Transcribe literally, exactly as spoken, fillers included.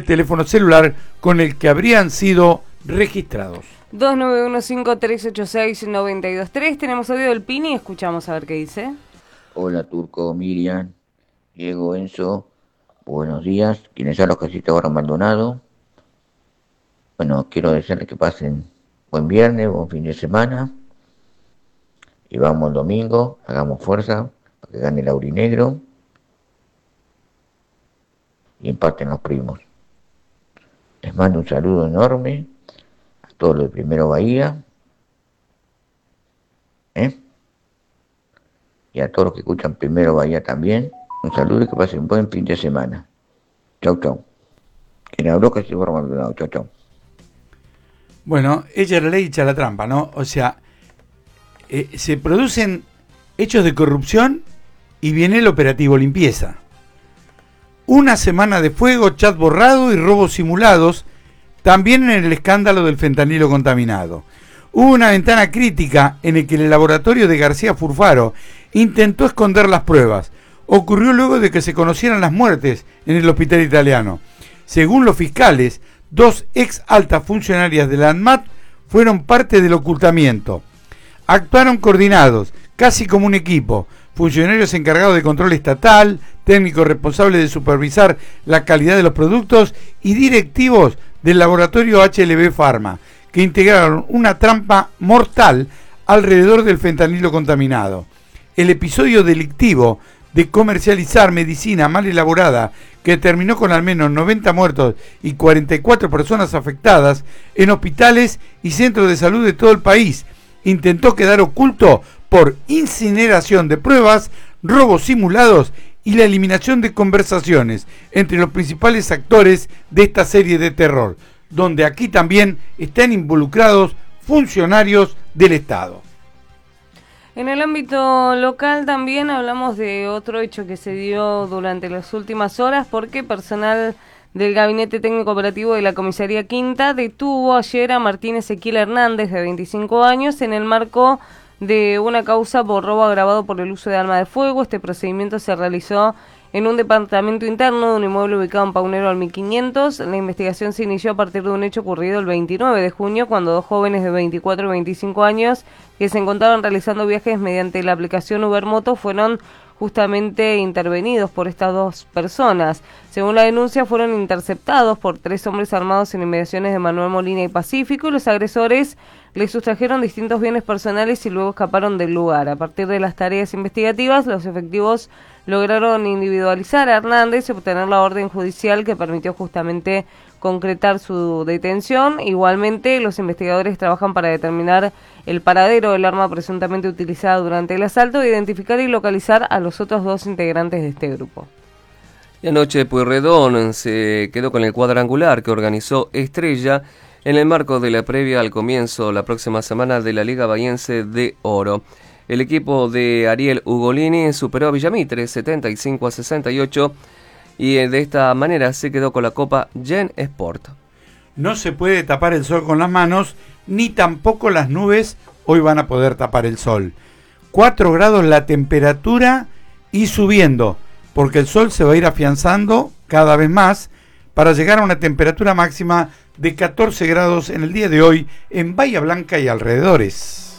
teléfono celular con el que habrían sido registrados. dos nueve uno cinco tres ocho seis nueve dos tres. Tenemos audio del Pini, escuchamos a ver qué dice. Hola Turco, Miriam, Diego, Enzo, buenos días. Quienes son los casitos ahora Maldonado. Bueno, quiero desearles que pasen buen viernes, buen fin de semana. Y vamos el domingo, hagamos fuerza para que gane el aurinegro. Y empaten los primos. Les mando un saludo enorme a todos los de Primero Bahía. ¿Eh? Y a todos los que escuchan Primero Bahía también. Un saludo y que pasen un buen fin de semana. Chau, chau. Quien habló que se fue Maldonado. Chau, chau. Bueno, ella la ley echa la trampa, ¿no? O sea, eh, se producen hechos de corrupción y viene el operativo limpieza. Una semana de fuego, chat borrado y robos simulados, también en el escándalo del fentanilo contaminado. Hubo una ventana crítica en el que el laboratorio de García Furfaro intentó esconder las pruebas. Ocurrió luego de que se conocieran las muertes en el hospital italiano. Según los fiscales, dos ex altas funcionarias de la ANMAT fueron parte del ocultamiento. Actuaron coordinados, casi como un equipo, funcionarios encargados de control estatal, técnicos responsables de supervisar la calidad de los productos y directivos del laboratorio H L B Pharma, que integraron una trampa mortal alrededor del fentanilo contaminado. El episodio delictivo de comercializar medicina mal elaborada, que terminó con al menos noventa muertos y cuarenta y cuatro personas afectadas en hospitales y centros de salud de todo el país, intentó quedar oculto por incineración de pruebas, robos simulados y la eliminación de conversaciones entre los principales actores de esta serie de terror, donde aquí también están involucrados funcionarios del Estado. En el ámbito local también hablamos de otro hecho que se dio durante las últimas horas, porque personal del Gabinete Técnico Operativo de la Comisaría Quinta detuvo ayer a Martín Ezequiel Hernández, de veinticinco años, en el marco de una causa por robo agravado por el uso de arma de fuego. Este procedimiento se realizó en un departamento interno de un inmueble ubicado en Paunero al mil quinientos. La investigación se inició a partir de un hecho ocurrido el veintinueve de junio, cuando dos jóvenes de veinticuatro y veinticinco años que se encontraban realizando viajes mediante la aplicación Uber Moto fueron justamente intervenidos por estas dos personas. Según la denuncia, fueron interceptados por tres hombres armados en inmediaciones de Manuel Molina y Pacífico, y los agresores les sustrajeron distintos bienes personales y luego escaparon del lugar. A partir de las tareas investigativas, los efectivos lograron individualizar a Hernández y obtener la orden judicial que permitió justamente concretar su detención. Igualmente, los investigadores trabajan para determinar el paradero del arma presuntamente utilizada durante el asalto e identificar y localizar a los otros dos integrantes de este grupo. Y anoche Pueyrredón se quedó con el cuadrangular que organizó Estrella en el marco de la previa al comienzo la próxima semana de la Liga Bahiense de Oro. El equipo de Ariel Ugolini superó a Villamitre setenta y cinco a sesenta y ocho y de esta manera se quedó con la Copa Gen Sport. No se puede tapar el sol con las manos, ni tampoco las nubes hoy van a poder tapar el sol. cuatro grados la temperatura y subiendo, porque el sol se va a ir afianzando cada vez más para llegar a una temperatura máxima de catorce grados en el día de hoy en Bahía Blanca y alrededores.